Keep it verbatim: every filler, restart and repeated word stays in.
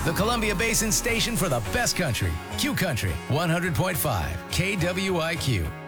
The Columbia Basin station for the best country. Q Country, one hundred point five K W I Q.